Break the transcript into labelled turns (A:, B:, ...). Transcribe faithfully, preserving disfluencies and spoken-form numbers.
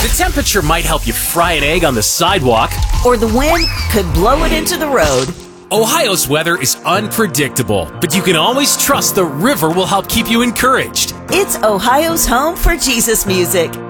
A: The temperature might help you fry an egg on the sidewalk.
B: Or the wind could blow it into the road.
A: Ohio's weather is unpredictable, but you can always trust the river will help keep you encouraged.
B: It's Ohio's home for Jesus music.